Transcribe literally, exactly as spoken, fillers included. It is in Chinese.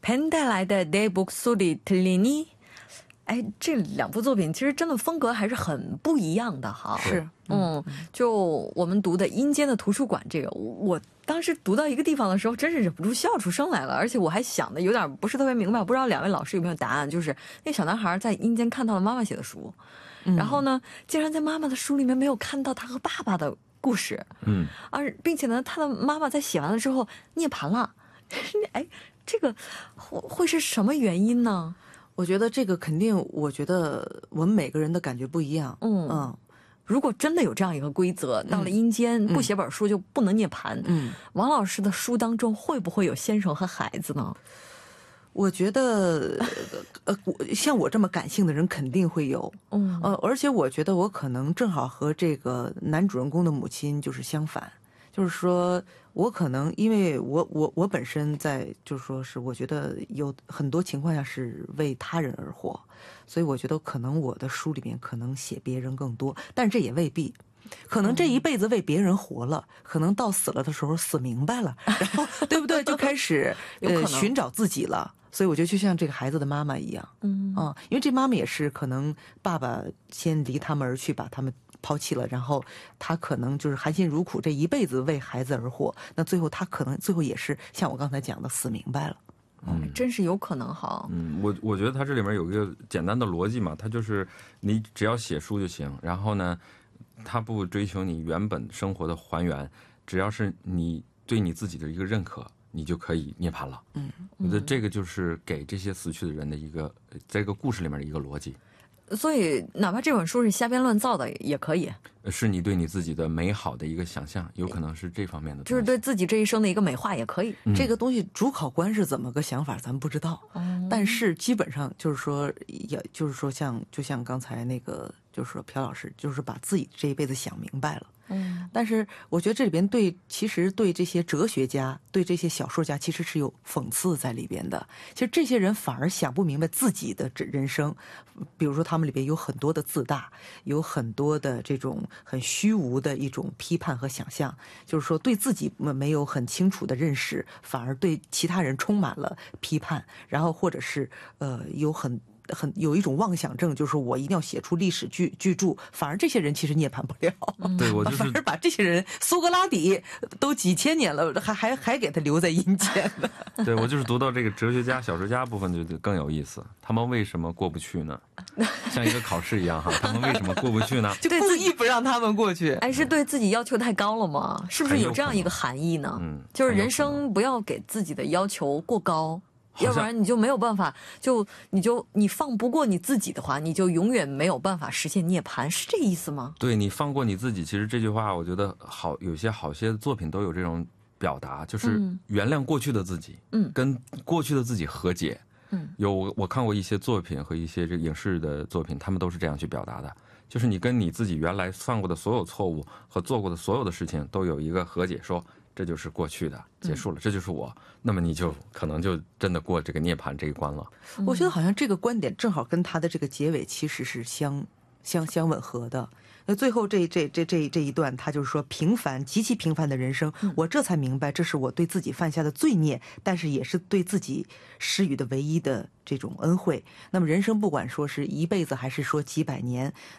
벤带来的내 목소리 들리니，哎，这两部作品其实真的风格还是很不一样的哈。 是， 嗯，就我们读的《阴间的图书馆》这个，我当时读到一个地方的时候，真是忍不住笑出声来了，而且我还想的有点不是特别明白，不知道两位老师有没有答案？就是那小男孩在阴间看到了妈妈写的书，然后呢，竟然在妈妈的书里面没有看到他和爸爸的故事，嗯，而并且呢，他的妈妈在写完了之后涅槃了，哎，这个会会是什么原因呢？ 我觉得这个肯定，我觉得我们每个人的感觉不一样。 嗯嗯，如果真的有这样一个规则，到了阴间、嗯、不写本书就不能涅槃，嗯，王老师的书当中会不会有先生和孩子呢？ 我觉得，呃，像我这么感性的人肯定会有，嗯，呃，而且我觉得我可能正好和这个男主人公的母亲就是相反。就是说我可能因为我我我本身在就是说是我觉得有很多情况下是为他人而活，所以我觉得可能我的书里面可能写别人更多，但这也未必，可能这一辈子为别人活了，可能到死了的时候死明白了，然后对不对，就开始呃寻找自己了。所以我觉得就像这个孩子的妈妈一样，嗯啊，因为这妈妈也是可能爸爸先离他们而去，把他们抛弃了，然后他可能就是含辛茹苦这一辈子为孩子而活，那最后他可能最后也是像我刚才讲的死明白了。 嗯，真是有可能哈。 嗯，我我觉得他这里面有一个简单的逻辑嘛，他就是你只要写书就行，然后呢，他不追求你原本生活的还原，只要是你对你自己的一个认可，你就可以涅槃了。嗯，我觉得这个就是给这些死去的人的一个在这个故事里面的一个逻辑。 所以哪怕这本书是瞎编乱造的也可以， 是你对你自己的美好的一个想象，有可能是这方面的东西， 就是对自己这一生的一个美化也可以、 嗯、这个东西主考官是怎么个想法咱们不知道、嗯、但是基本上就是说也就是说像就像刚才那个就是说朴老师就是把自己这一辈子想明白了。嗯，但是我觉得这里边对其实对这些哲学家对这些小说家其实是有讽刺在里边的，其实这些人反而想不明白自己的人生，比如说他们里边有很多的自大，有很多的这种很虚无的一种批判和想象，就是说对自己没有很清楚的认识，反而对其他人充满了批判，然后或者是呃有很很有一种妄想症，就是我一定要写出历史巨巨著，反而这些人其实涅槃不了。 对，我就是反而把这些人，苏格拉底都几千年了，还还还给他留在阴间呢。 对，我就是读到这个哲学家、小说家部分就更有意思。他们为什么过不去呢？像一个考试一样哈，他们为什么过不去呢？ 就故意不让他们过去。 哎，是对自己要求太高了吗？是不是有这样一个含义呢？嗯，就是人生不要给自己的要求过高。要不然你就没有办法，就你就你放不过你自己的话，你就永远没有办法实现涅槃，是这意思吗？ 对，你放过你自己，其实这句话我觉得好，有些好些作品都有这种表达，就是原谅过去的自己，嗯，跟过去的自己和解。嗯，有我看过一些作品和一些这个影视的作品，他们都是这样去表达的，就是你跟你自己原来犯过的所有错误和做过的所有的事情都有一个和解，说这就是过去的，结束了，这就是我，那么你就可能就真的过这个涅槃这一关了。 我觉得好像这个观点正好跟他的这个结尾其实是相相相吻合的。那最后这这这这这一段，他就是说平凡极其平凡的人生，我这才明白这是我对自己犯下的罪孽，但是也是对自己施予的唯一的这种恩惠。那么人生不管说是一辈子还是说几百年，